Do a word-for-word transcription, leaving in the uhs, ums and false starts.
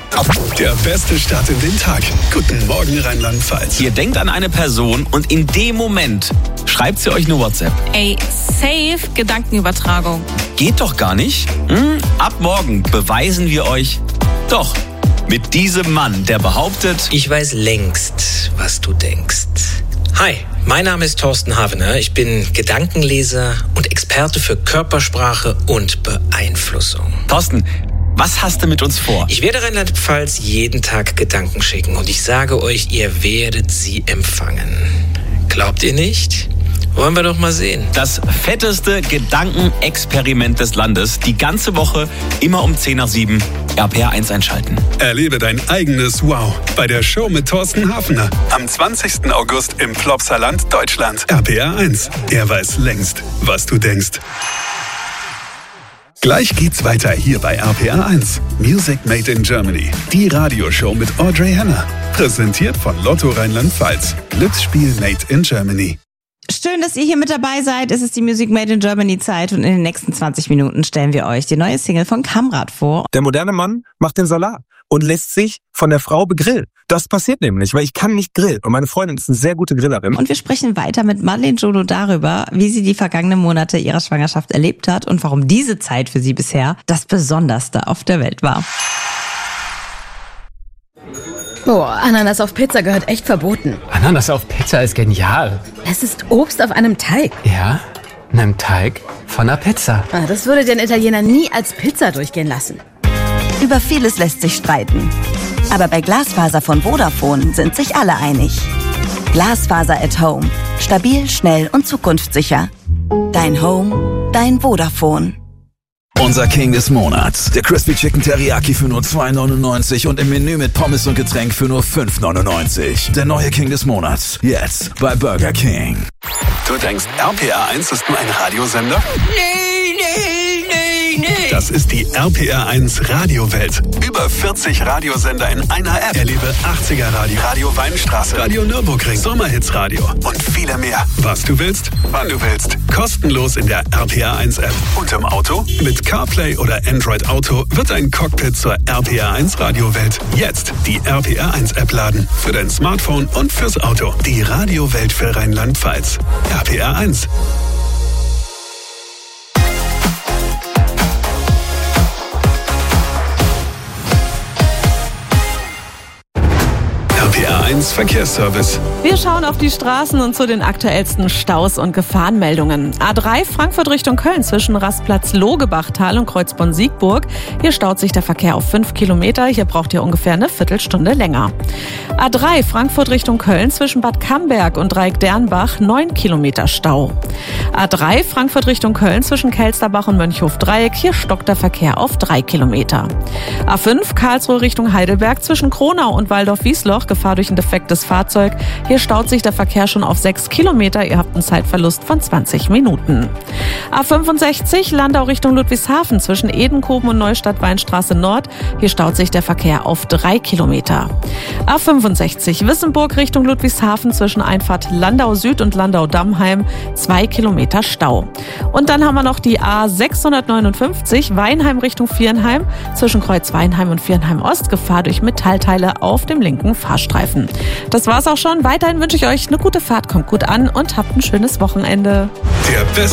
Der beste Start in den Tag. Guten Morgen Rheinland-Pfalz. Ihr denkt an eine Person und in dem Moment schreibt sie euch eine WhatsApp. Ey, safe Gedankenübertragung. Geht doch gar nicht. Hm? Ab morgen beweisen wir euch doch. Mit diesem Mann, der behauptet, ich weiß längst, was du denkst. Hi, mein Name ist Thorsten Havener. Ich bin Gedankenleser und Experte für Körpersprache und Beeinflussung. Thorsten, was hast du mit uns vor? Ich werde Rheinland-Pfalz jeden Tag Gedanken schicken und ich sage euch, ihr werdet sie empfangen. Glaubt ihr nicht? Wollen wir doch mal sehen. Das fetteste Gedankenexperiment des Landes. Die ganze Woche, immer um zehn nach sieben, R P R eins einschalten. Erlebe dein eigenes Wow bei der Show mit Thorsten Hafener. Am zwanzigsten August im Plopsaland, Deutschland. R P R eins. Er weiß längst, was du denkst. Gleich geht's weiter hier bei R P R eins. Music Made in Germany. Die Radioshow mit Audrey Henner. Präsentiert von Lotto Rheinland-Pfalz. Glücksspiel Made in Germany. Schön, dass ihr hier mit dabei seid. Es ist die Music Made in Germany Zeit und in den nächsten zwanzig Minuten stellen wir euch die neue Single von Kamrat vor. Der moderne Mann macht den Salat und lässt sich von der Frau begrillen. Das passiert nämlich, weil ich kann nicht grillen und meine Freundin ist eine sehr gute Grillerin. Und wir sprechen weiter mit Madeleine Jodo darüber, wie sie die vergangenen Monate ihrer Schwangerschaft erlebt hat und warum diese Zeit für sie bisher das Besonderste auf der Welt war. Boah, Ananas auf Pizza gehört echt verboten. Ananas auf Pizza ist genial. Es ist Obst auf einem Teig. Ja, einem Teig von einer Pizza. Ah, das würde den Italiener nie als Pizza durchgehen lassen. Über vieles lässt sich streiten. Aber bei Glasfaser von Vodafone sind sich alle einig. Glasfaser at Home. Stabil, schnell und zukunftssicher. Dein Home, dein Vodafone. Unser King des Monats. Der Crispy Chicken Teriyaki für nur zwei neunundneunzig und im Menü mit Pommes und Getränk für nur fünf neunundneunzig. Der neue King des Monats. Jetzt bei Burger King. Du denkst, R P R eins ist nur ein Radiosender? Nee, nee, nee, nee. Das ist die R P R eins Radiowelt. Über vierzig Radiosender in einer App. Erlebe achtziger Radio, Radio Weinstraße, Radio Nürburgring, Sommerhits Radio und viele mehr. Was du willst, wann du willst. Kostenlos in der R P R eins App. Und im Auto? Mit CarPlay oder Android Auto wird ein Cockpit zur R P R eins Radiowelt. Jetzt die R P R eins App laden. Für dein Smartphone und fürs Auto. Die Radiowelt für Rheinland-Pfalz. R P R eins. R P R eins Verkehrsservice. Wir schauen auf die Straßen und zu den aktuellsten Staus und Gefahrenmeldungen. A drei Frankfurt Richtung Köln zwischen Rastplatz Logebachtal und Kreuzborn-Siegburg. Hier staut sich der Verkehr auf fünf Kilometer. Hier braucht ihr ungefähr eine Viertelstunde länger. A drei Frankfurt Richtung Köln zwischen Bad Camberg und Dreieck-Dernbach neun Kilometer Stau. A drei Frankfurt Richtung Köln zwischen Kelsterbach und Mönchhof-Dreieck. Hier stockt der Verkehr auf drei Kilometer. A fünf Karlsruhe Richtung Heidelberg zwischen Kronau und Waldorf-Wiesloch. Gefahr durch ein defektes Fahrzeug. Hier staut sich der Verkehr schon auf sechs Kilometer. Ihr habt einen Zeitverlust von zwanzig Minuten. A fünfundsechzig Landau Richtung Ludwigshafen zwischen Edenkoben und Neustadt-Weinstraße Nord. Hier staut sich der Verkehr auf drei Kilometer. A fünfundsechzig Wissemburg Richtung Ludwigshafen zwischen Einfahrt Landau Süd und Landau-Dammheim zwei Kilometer Stau. Und dann haben wir noch die A sechshundertneunundfünfzig Weinheim Richtung Viernheim zwischen Kreuz Weinheim und Viernheim Ost. Gefahr durch Metallteile auf dem linken Fahrstreifen. Das war's auch schon. Weiterhin wünsche ich euch eine gute Fahrt, kommt gut an und habt ein schönes Wochenende. Der